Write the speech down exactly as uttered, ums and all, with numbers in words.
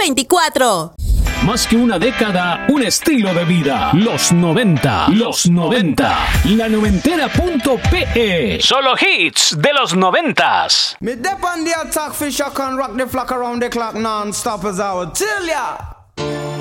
veinticuatro. Más que una década, un estilo de vida. Los noventa. Los noventa. La noventera punto pe. Solo hits de los noventas. Me dep on the attack, fish, I can rock the flock around the clock non-stop as I would tell ya.